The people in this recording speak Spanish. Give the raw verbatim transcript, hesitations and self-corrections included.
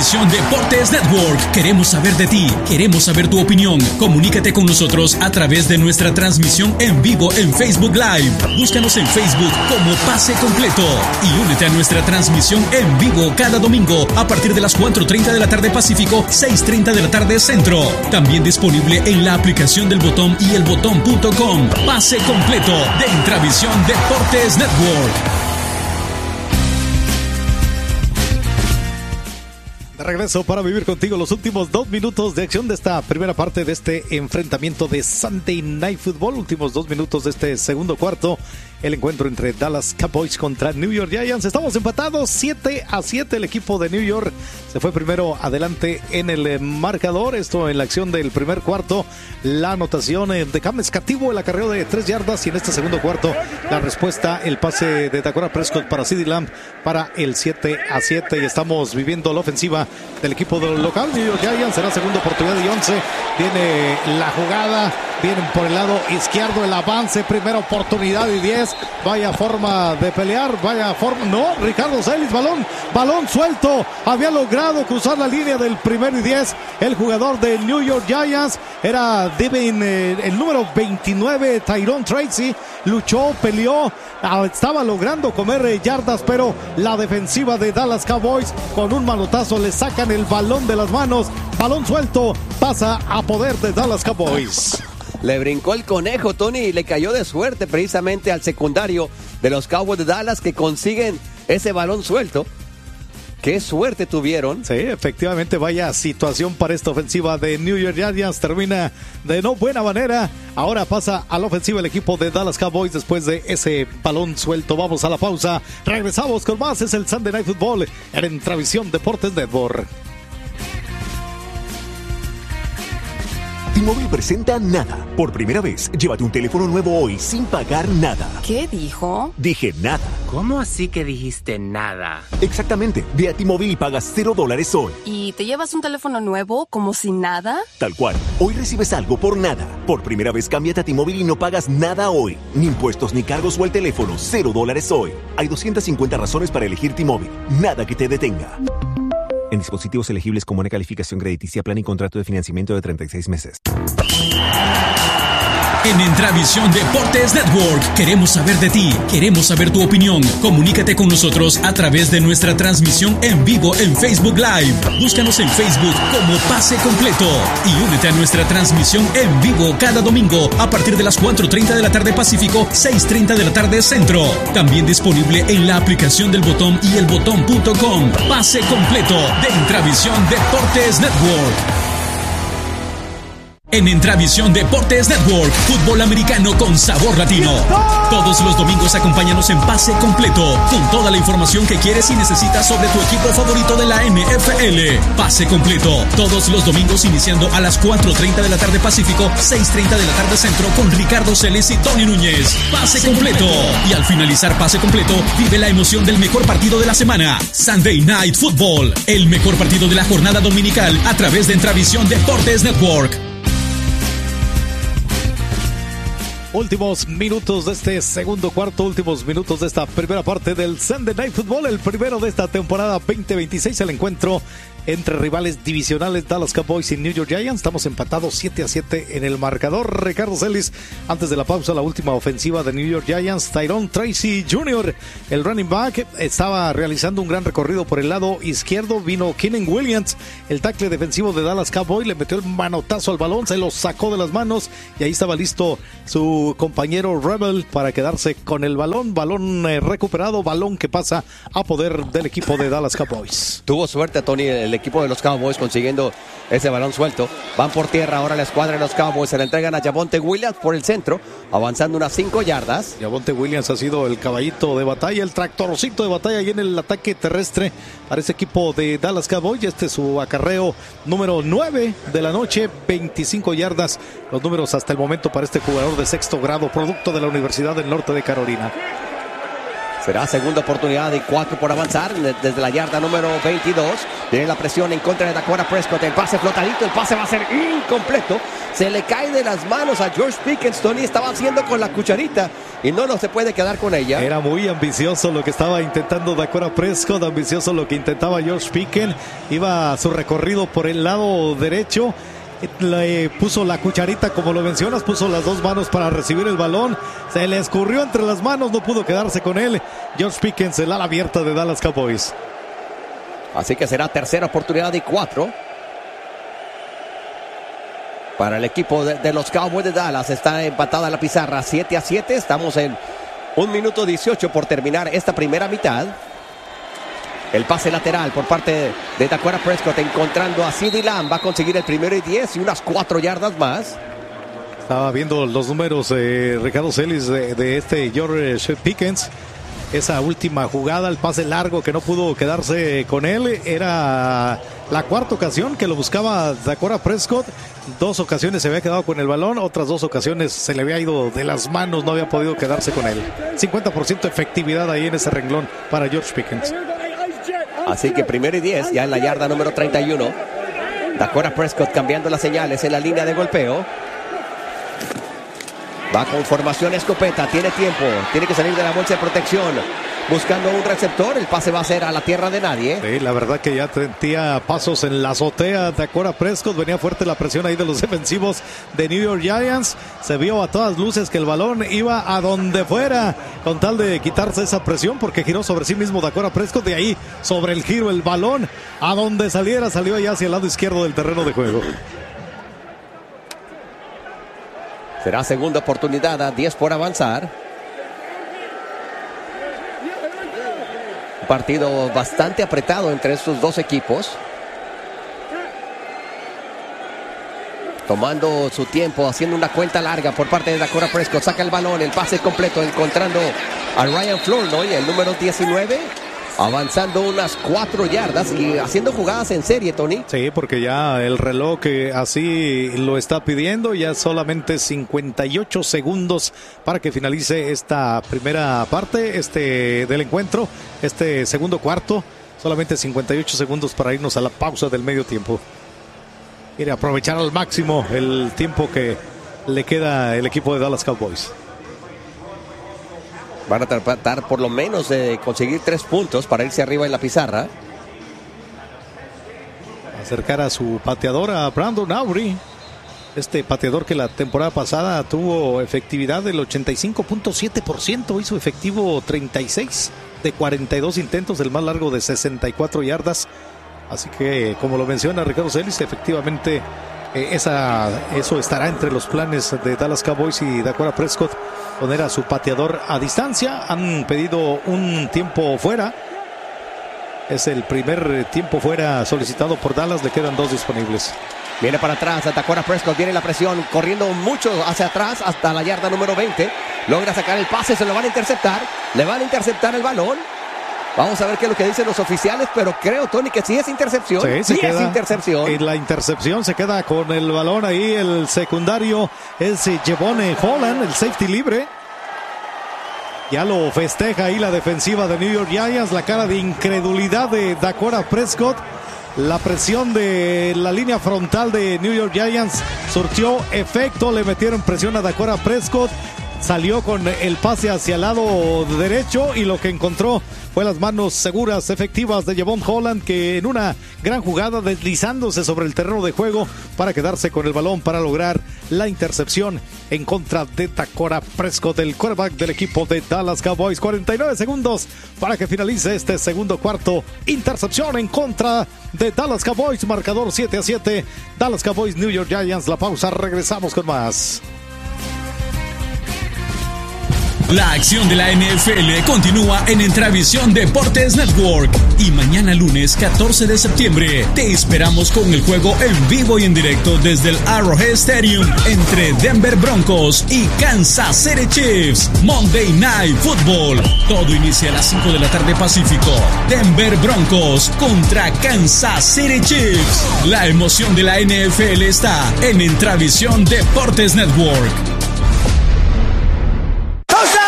Entravisión Deportes Network. Queremos saber de ti, queremos saber tu opinión. Comunícate con nosotros a través de nuestra transmisión en vivo en Facebook Live. Búscanos en Facebook como Pase Completo y únete a nuestra transmisión en vivo cada domingo a partir de las cuatro treinta de la tarde Pacífico, seis treinta de la tarde Centro. También disponible en la aplicación del Botón y el botón punto com. Pase Completo de Entravisión Deportes Network. De regreso para vivir contigo los últimos dos minutos de acción de esta primera parte de este enfrentamiento de Sunday Night Football. Últimos dos minutos de este segundo cuarto. El encuentro entre Dallas Cowboys contra New York Giants. Estamos empatados siete a siete. El equipo de New York se fue primero adelante en el marcador. Esto en la acción del primer cuarto. La anotación de Cam Escativo, el acarreo de tres yardas. Y en este segundo cuarto, la respuesta, el pase de Dakota Prescott para CeeDee Lamb para el siete a siete. Y estamos viviendo la ofensiva del equipo del local. New York Giants será segunda oportunidad y once. Viene la jugada. Vienen por el lado izquierdo el avance. Primera oportunidad y diez. Vaya forma de pelear. Vaya forma. No, Ricardo Celis. Balón. Balón suelto. Había logrado cruzar la línea del primero y diez. El jugador de New York Giants era Devin, eh, el número veintinueve, Tyrone Tracy. Luchó, peleó. Estaba logrando comer eh, yardas, pero la defensiva de Dallas Cowboys con un manotazo le sacan el balón de las manos. Balón suelto. Pasa a poder de Dallas Cowboys. Le brincó el conejo, Tony, y le cayó de suerte precisamente al secundario de los Cowboys de Dallas que consiguen ese balón suelto. ¡Qué suerte tuvieron! Sí, efectivamente, vaya situación para esta ofensiva de New York Giants. Termina de no buena manera. Ahora pasa a la ofensiva el equipo de Dallas Cowboys después de ese balón suelto. Vamos a la pausa. Regresamos con más. Es el Sunday Night Football en Entravisión Deportes Network. T-Mobile presenta Nada. Por primera vez, llévate un teléfono nuevo hoy sin pagar nada. ¿Qué dijo? Dije nada. ¿Cómo así que dijiste nada? Exactamente. Ve a T-Mobile y pagas cero dólares hoy. ¿Y te llevas un teléfono nuevo como si nada? Tal cual. Hoy recibes algo por nada. Por primera vez, cámbiate a T-Mobile y no pagas nada hoy. Ni impuestos, ni cargos o el teléfono. Cero dólares hoy. Hay doscientas cincuenta razones para elegir T-Mobile. Nada que te detenga. En dispositivos elegibles con buena calificación crediticia, plan y contrato de financiamiento de treinta y seis meses. En Entravisión Deportes Network, queremos saber de ti, queremos saber tu opinión. Comunícate con nosotros a través de nuestra transmisión en vivo en Facebook Live. Búscanos en Facebook como Pase Completo y únete a nuestra transmisión en vivo cada domingo a partir de las cuatro treinta de la tarde Pacífico, seis treinta de la tarde Centro. También disponible en la aplicación del Botón y el botón punto com. Pase Completo de Entravisión Deportes Network. En Entravisión Deportes Network, fútbol americano con sabor latino. Todos los domingos acompáñanos en Pase Completo, con toda la información que quieres y necesitas sobre tu equipo favorito de la N F L. Pase Completo, todos los domingos iniciando a las cuatro treinta de la tarde Pacífico, seis treinta de la tarde Centro, con Ricardo Celis y Tony Núñez. Pase Completo. Y al finalizar Pase Completo, vive la emoción del mejor partido de la semana. Sunday Night Football, el mejor partido de la jornada dominical a través de Entravisión Deportes Network. Últimos minutos de este segundo cuarto, últimos minutos de esta primera parte del Sunday Night Football, el primero de esta temporada veinte veintiséis, el encuentro entre rivales divisionales Dallas Cowboys y New York Giants. Estamos empatados siete a siete en el marcador. Ricardo Celis, antes de la pausa, la última ofensiva de New York Giants. Tyrone Tracy junior, el running back, estaba realizando un gran recorrido por el lado izquierdo. Vino Keenan Williams, el tackle defensivo de Dallas Cowboys, le metió el manotazo al balón, se lo sacó de las manos y ahí estaba listo su compañero Rebel para quedarse con el balón. Balón eh, recuperado, balón que pasa a poder del equipo de Dallas Cowboys. Tuvo suerte, Tony, el equipo de los Cowboys consiguiendo ese balón suelto. Van por tierra ahora la escuadra de los Cowboys. Se le entregan a Javonte Williams por el centro, avanzando unas cinco yardas. Javonte Williams ha sido el caballito de batalla, el tractorcito de batalla y en el ataque terrestre para ese equipo de Dallas Cowboys. Este es su acarreo número nueve de la noche, veinticinco yardas. Los números hasta el momento para este jugador de sexto grado, producto de la Universidad del Norte de Carolina. Será segunda oportunidad y cuatro por avanzar desde la yarda número veintidós. Tiene la presión en contra de Dakota Prescott. El pase flotadito, el pase va a ser incompleto. Se le cae de las manos a George Pickens. Tony estaba haciendo con la cucharita y no, no se puede quedar con ella. Era muy ambicioso lo que estaba intentando Dakota Prescott, ambicioso lo que intentaba George Pickens. Iba a su recorrido por el lado derecho. Le puso la cucharita, como lo mencionas, puso las dos manos para recibir el balón, se le escurrió entre las manos, no pudo quedarse con él. George Pickens, el ala abierta de Dallas Cowboys. Así que será tercera oportunidad y cuatro para el equipo de, de los Cowboys de Dallas. Está empatada la pizarra siete a siete. Estamos en un minuto dieciocho por terminar esta primera mitad. El pase lateral por parte de Dakota Prescott encontrando a CeeDee Lamb. Va a conseguir el primero y diez y unas cuatro yardas más. Estaba viendo los números de Ricardo Celis de, de este George Pickens. Esa última jugada, el pase largo que no pudo quedarse con él, era la cuarta ocasión que lo buscaba Dakota Prescott. Dos ocasiones se había quedado con el balón, otras dos ocasiones se le había ido de las manos, no había podido quedarse con él. cincuenta por ciento efectividad ahí en ese renglón para George Pickens. Así que primero y diez, ya en la yarda número treinta y uno. Dakota Prescott cambiando las señales en la línea de golpeo. Va con formación escopeta, tiene tiempo, tiene que salir de la bolsa de protección. Buscando un receptor, el pase va a ser a la tierra de nadie. Sí, la verdad que ya tenía pasos en la azotea Dakota Prescott, venía fuerte la presión ahí de los defensivos de New York Giants. Se vio a todas luces que el balón iba a donde fuera, con tal de quitarse esa presión, porque giró sobre sí mismo Dakota Prescott. De ahí, sobre el giro, el balón, a donde saliera, salió allá hacia el lado izquierdo del terreno de juego. Será segunda oportunidad a diez por avanzar. Un partido bastante apretado entre estos dos equipos. Tomando su tiempo, haciendo una cuenta larga por parte de Dakota Prescott. Saca el balón, el pase completo, encontrando a Ryan Flournoy, el número diecinueve. Avanzando unas cuatro yardas y haciendo jugadas en serie, Tony. Sí, porque ya el reloj que así lo está pidiendo, ya solamente cincuenta y ocho segundos para que finalice esta primera parte este del encuentro, este segundo cuarto. Solamente cincuenta y ocho segundos para irnos a la pausa del medio tiempo. Quiere aprovechar al máximo el tiempo que le queda el equipo de Dallas Cowboys. Van a tratar por lo menos de conseguir tres puntos para irse arriba en la pizarra. Acercar a su pateador, a Brandon Aubrey. Este pateador que la temporada pasada tuvo efectividad del ochenta y cinco punto siete por ciento. Hizo efectivo treinta y seis de cuarenta y dos intentos, el más largo de sesenta y cuatro yardas. Así que, como lo menciona Ricardo Celis, efectivamente eh, esa, eso estará entre los planes de Dallas Cowboys y Dakota Prescott. Poner a su pateador a distancia. Han pedido un tiempo fuera. Es el primer tiempo fuera solicitado por Dallas. Le quedan dos disponibles. Viene para atrás, Dakota Prescott, viene la presión, corriendo mucho hacia atrás hasta la yarda número veinte. Logra sacar el pase, se lo van a interceptar. Le van a interceptar el balón. Vamos a ver qué es lo que dicen los oficiales, pero creo, Tony, que sí es intercepción. Sí, sí queda, es intercepción. Y la intercepción se queda con el balón ahí. El secundario es Javon Holland, el safety libre. Ya lo festeja ahí la defensiva de New York Giants. La cara de incredulidad de Dakota Prescott. La presión de la línea frontal de New York Giants surtió efecto. Le metieron presión a Dakota Prescott. Salió con el pase hacia el lado derecho y lo que encontró fue las manos seguras, efectivas de Javon Holland, que en una gran jugada deslizándose sobre el terreno de juego para quedarse con el balón para lograr la intercepción en contra de Dakota Prescott, el quarterback del equipo de Dallas Cowboys. cuarenta y nueve segundos para que finalice este segundo cuarto. Intercepción en contra de Dallas Cowboys, marcador siete a siete. Dallas Cowboys, New York Giants. La pausa, regresamos con más. La acción de la N F L continúa en Entravisión Deportes Network y mañana lunes catorce de septiembre te esperamos con el juego en vivo y en directo desde el Arrowhead Stadium entre Denver Broncos y Kansas City Chiefs. Monday Night Football. Todo inicia a las cinco de la tarde Pacífico. Denver Broncos contra Kansas City Chiefs. La emoción de la N F L está en Entravisión Deportes Network.